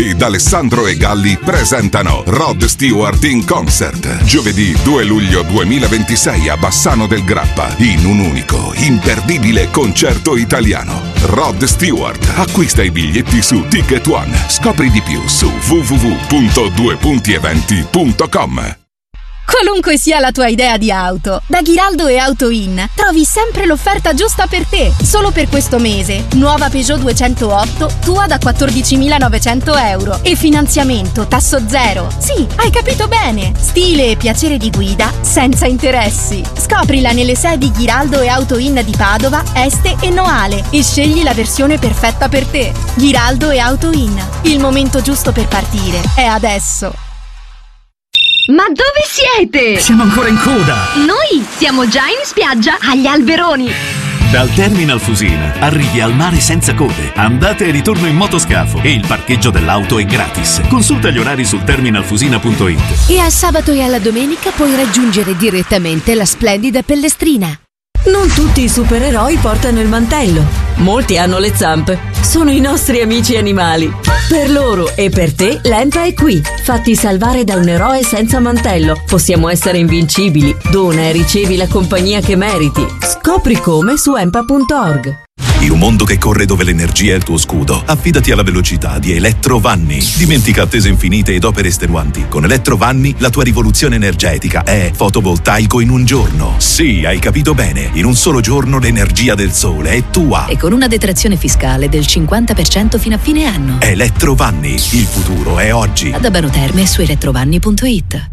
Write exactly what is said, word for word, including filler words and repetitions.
Ed Alessandro e Galli presentano Rod Stewart in concert. Giovedì due luglio duemilaventisei a Bassano del Grappa, in un unico, imperdibile concerto italiano. Rod Stewart. Acquista i biglietti su Ticket One. Scopri di più su w w w punto due punti eventi punto com. Qualunque sia la tua idea di auto, da Ghiraldo e Auto In trovi sempre l'offerta giusta per te. Solo per questo mese, nuova Peugeot duecentootto tua da quattordicimilanovecento euro e finanziamento tasso zero. Sì, hai capito bene. Stile e piacere di guida senza interessi. Scoprila nelle sedi Ghiraldo e Auto In di Padova, Este e Noale e scegli la versione perfetta per te. Ghiraldo e Auto In. Il momento giusto per partire è adesso. Ma dove siete? Siamo ancora in coda! Noi siamo già in spiaggia agli Alberoni. Dal Terminal Fusina arrivi al mare senza code, andata e ritorno in motoscafo e il parcheggio dell'auto è gratis. Consulta gli orari sul terminal fusina punto it. E al sabato e alla domenica puoi raggiungere direttamente la splendida Pellestrina. Non tutti i supereroi portano il mantello. Molti hanno le zampe. Sono i nostri amici animali. Per loro e per te l'Empa è qui. Fatti salvare da un eroe senza mantello. Possiamo essere invincibili. Dona e ricevi la compagnia che meriti. Scopri come su empa punto org. In un mondo che corre dove l'energia è il tuo scudo, affidati alla velocità di Elettrovanni. Dimentica attese infinite ed opere estenuanti. Con Elettrovanni la tua rivoluzione energetica è fotovoltaico in un giorno. Sì, hai capito bene. In un solo giorno l'energia del sole è tua. E con una detrazione fiscale del cinquanta per cento fino a fine anno. Elettrovanni. Il futuro è oggi. Ad Abano Terme su elettrovanni punto it.